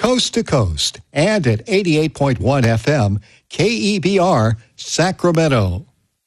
coast to coast, and at 88.1 FM, KEBR, Sacramento.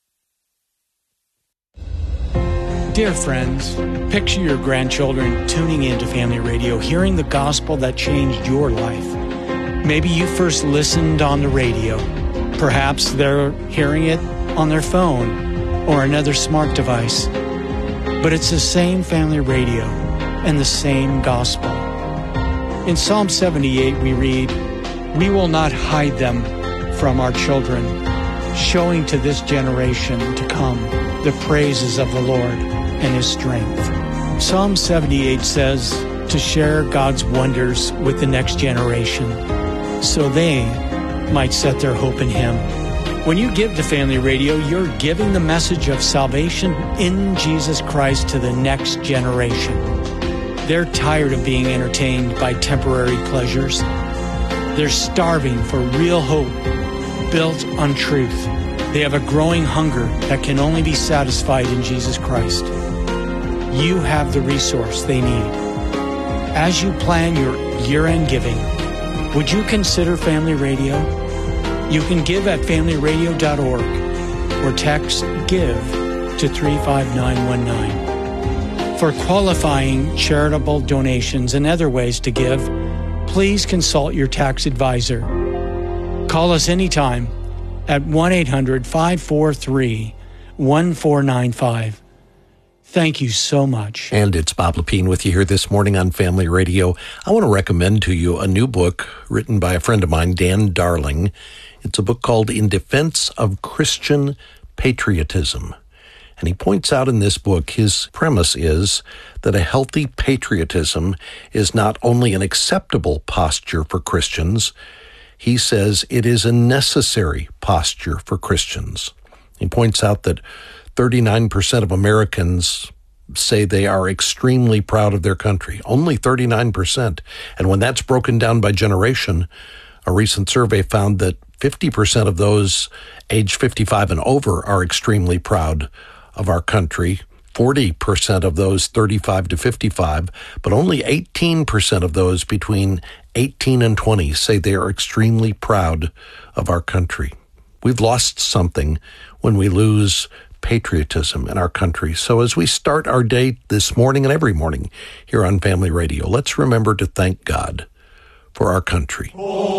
Dear friends, picture your grandchildren tuning into Family Radio, hearing the gospel that changed your life. Maybe you first listened on the radio. Perhaps they're hearing it on their phone or another smart device. But it's the same Family Radio and the same gospel. In Psalm 78 we read, "We will not hide them from our children, showing to this generation to come the praises of the Lord and His strength." Psalm 78 says to share God's wonders with the next generation so they might set their hope in Him. When you give to Family Radio, you're giving the message of salvation in Jesus Christ to the next generation. They're tired of being entertained by temporary pleasures. They're starving for real hope built on truth. They have a growing hunger that can only be satisfied in Jesus Christ. You have the resource they need. As you plan your year-end giving, would you consider Family Radio? You can give at familyradio.org or text GIVE to 35919. For qualifying charitable donations and other ways to give, please consult your tax advisor. Call us anytime at 1-800-543-1495. Thank you so much. And it's Bob Lepine with you here this morning on Family Radio. I want to recommend to you a new book written by a friend of mine, Dan Darling. It's a book called In Defense of Christian Patriotism. And he points out in this book, his premise is that a healthy patriotism is not only an acceptable posture for Christians, he says it is a necessary posture for Christians. He points out that 39% of Americans say they are extremely proud of their country. Only 39%. And when that's broken down by generation, a recent survey found that 50% of those age 55 and over are extremely proud of our country, 40% of those 35 to 55, but only 18% of those between 18 and 20 say they are extremely proud of our country. We've lost something when we lose patriotism in our country. So as we start our day this morning and every morning here on Family Radio, let's remember to thank God for our country.